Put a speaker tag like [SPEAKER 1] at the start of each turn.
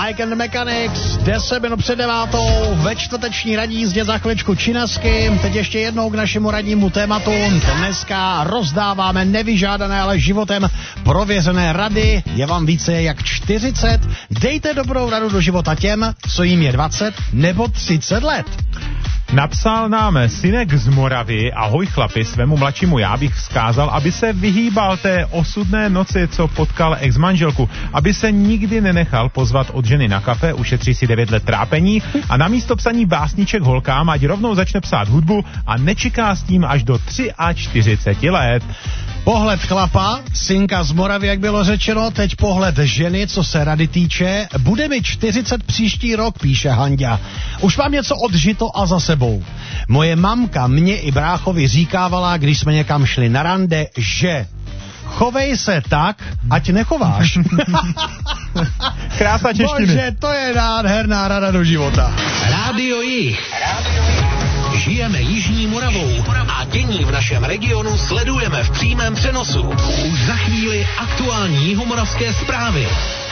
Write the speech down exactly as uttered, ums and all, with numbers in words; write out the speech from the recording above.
[SPEAKER 1] Mike and the Mechanics, deset minut před devátou, ve čtvrteční radní jízdě za chvíličku Činasky. Teď ještě jednou k našemu radnímu tématu. Dneska rozdáváme nevyžádané, ale životem prověřené rady. Je vám více jak čtyřicet. Dejte dobrou radu do života těm, co jim je dvacet nebo třicet let.
[SPEAKER 2] Napsal nám synek z Moravy: ahoj chlapi, svému mladšímu já bych vzkázal, aby se vyhýbal té osudné noci, co potkal ex-manželku, aby se nikdy nenechal pozvat od ženy na kafe, ušetří si devět let trápení a namísto psaní básniček holkám, ať rovnou začne psát hudbu a nečeká s tím až do čtyřicet tři let.
[SPEAKER 1] Pohled chlapa, synka z Moravy, jak bylo řečeno, teď pohled ženy, co se rady týče. Bude mi čtyřicet příští rok, píše Hanďa. Už mám něco odžito a za sebou. Moje mamka mě i bráchovi říkávala, když jsme někam šli na rande, že chovej se tak, ať nechováš.
[SPEAKER 2] Krása češtiny.
[SPEAKER 1] Bože, to je nádherná rada do života.
[SPEAKER 3] Rádio Jih. Žijeme Jižní Moravou a dění v našem regionu sledujeme v přímém přenosu. Už za chvíli aktuální jihomoravské zprávy.